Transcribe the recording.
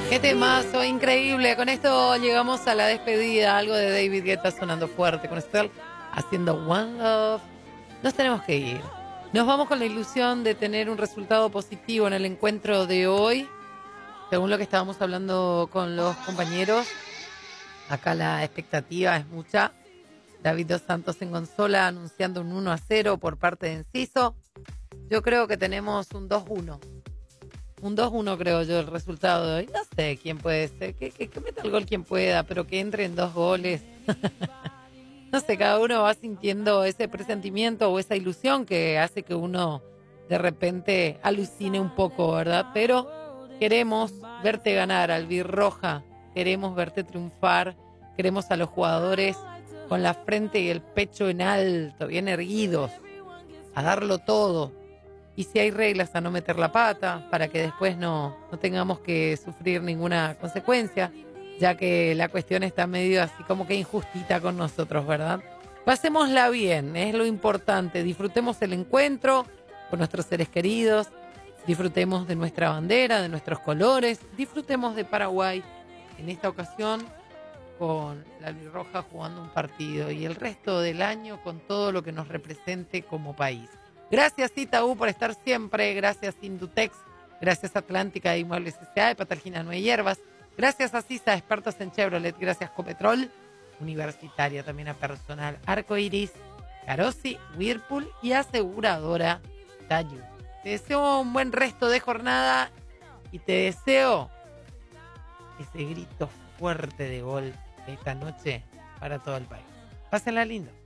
Qué temazo, increíble. Con esto llegamos a la despedida. Algo de David Guetta sonando fuerte. Con Estelle haciendo One Love. Nos tenemos que ir. Nos vamos con la ilusión de tener un resultado positivo en el encuentro de hoy. Según lo que estábamos hablando con los compañeros, acá la expectativa es mucha. David Dos Santos en consola anunciando un 1-0 por parte de Enciso. Yo creo que tenemos un 2-1. Un 2-1 creo yo el resultado de hoy. No sé quién puede ser. Que meta el gol quien pueda, pero que entren 2 goles. No sé, cada uno va sintiendo ese presentimiento o esa ilusión que hace que uno de repente alucine un poco, ¿verdad? Pero queremos verte ganar, albirroja. Queremos verte triunfar. Queremos a los jugadores con la frente y el pecho en alto, bien erguidos, a darlo todo. Y si hay reglas, a no meter la pata, para que después no tengamos que sufrir ninguna consecuencia, ya que la cuestión está medio así como que injustita con nosotros, ¿verdad? Pasémosla bien, es lo importante. Disfrutemos el encuentro con nuestros seres queridos, disfrutemos de nuestra bandera, de nuestros colores, disfrutemos de Paraguay en esta ocasión con la albirroja jugando un partido y el resto del año con todo lo que nos represente como país. Gracias Itaú por estar siempre, gracias Indutex, gracias Atlántica de Inmuebles S.A. de Patalgina Nueve Hierbas, gracias a CISA, expertos en Chevrolet, gracias Copetrol, Universitaria también a Personal Arcoiris, Carosi, Whirlpool y Aseguradora Tayu. Te deseo un buen resto de jornada y te deseo ese grito fuerte de gol esta noche para todo el país. Pásenla lindo.